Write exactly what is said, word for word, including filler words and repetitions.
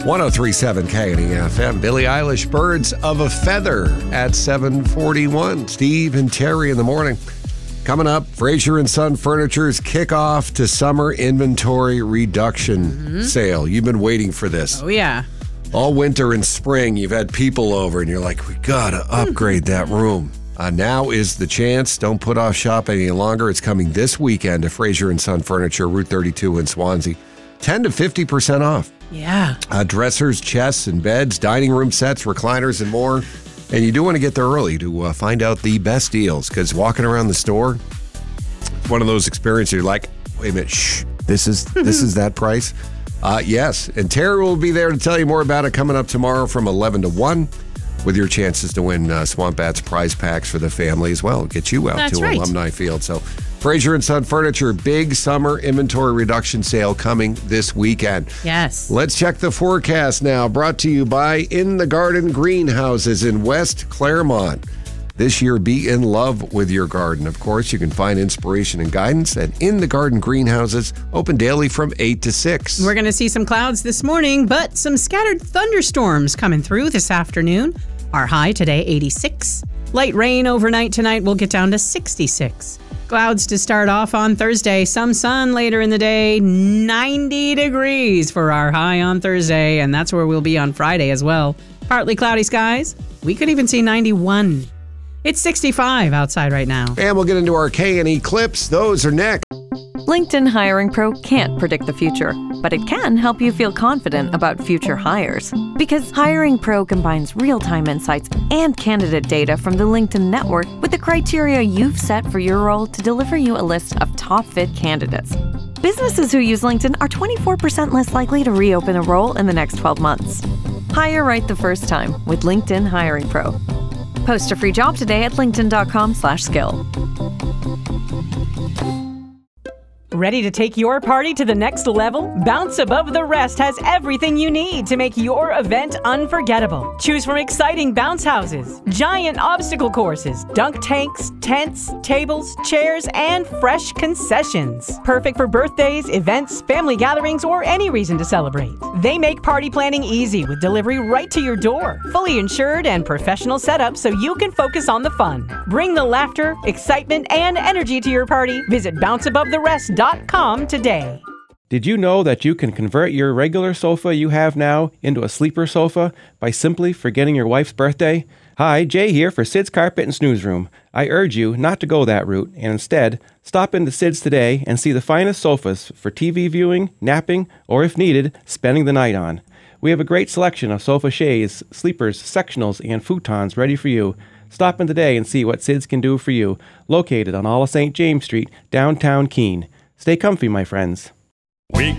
one oh three point seven K N E F M. Billie Eilish, Birds of a Feather at seven forty-one. Steve and Terry in the morning. Coming up, Fraser and Son Furniture's kickoff to summer inventory reduction mm-hmm. sale. You've been waiting for this. Oh, yeah. All winter and spring, you've had people over and you're like, we got to upgrade that room. Uh, now is the chance. Don't put off shopping any longer. It's coming this weekend to Fraser and Son Furniture, Route thirty-two in Swansea. ten to fifty percent off. Yeah. Uh, dressers, chests, and beds, dining room sets, recliners, and more. And you do want to get there early to uh, find out the best deals, because walking around the store, it's one of those experiences you're like, wait a minute, shh, this is this is that price? Uh, yes, and Terry will be there to tell you more about it coming up tomorrow from eleven to one, with your chances to win uh, Swamp Bats prize packs for the family as well. Get you out That's to right. Alumni Field. So Fraser and Son Furniture, big summer inventory reduction sale coming this weekend. Yes. Let's check the forecast now, brought to you by In the Garden Greenhouses in West Claremont. This year, be in love with your garden. Of course, you can find inspiration and guidance at In the Garden Greenhouses, open daily from eight to six. We're going to see some clouds this morning, but some scattered thunderstorms coming through this afternoon. Our high today, eighty-six. Light rain overnight tonight will get down to sixty-six. Clouds to start off on Thursday. Some sun later in the day. ninety degrees for our high on Thursday, and that's where we'll be on Friday as well. Partly cloudy skies. We could even see ninety-one. It's sixty-five outside right now. And we'll get into our K and E clips. Those are next. LinkedIn Hiring Pro can't predict the future, but it can help you feel confident about future hires. Because Hiring Pro combines real-time insights and candidate data from the LinkedIn network with the criteria you've set for your role to deliver you a list of top-fit candidates. Businesses who use LinkedIn are twenty-four percent less likely to reopen a role in the next twelve months. Hire right the first time with LinkedIn Hiring Pro. Post a free job today at linkedin.com slash skill. Ready to take your party to the next level? Bounce Above the Rest has everything you need to make your event unforgettable. Choose from exciting bounce houses, giant obstacle courses, dunk tanks, tents, tables, chairs, and fresh concessions. Perfect for birthdays, events, family gatherings, or any reason to celebrate. They make party planning easy with delivery right to your door. Fully insured and professional setup so you can focus on the fun. Bring the laughter, excitement, and energy to your party. Visit bounce above the rest dot com today. Did you know that you can convert your regular sofa you have now into a sleeper sofa by simply forgetting your wife's birthday? Hi, Jay here for Sid's Carpet and Snooze Room. I urge you not to go that route and instead stop into Sid's today and see the finest sofas for T V viewing, napping, or if needed, spending the night on. We have a great selection of sofa shades, sleepers, sectionals, and futons ready for you. Stop in today and see what Sid's can do for you. Located on all of Saint James Street, downtown Keene. Stay comfy, my friends. We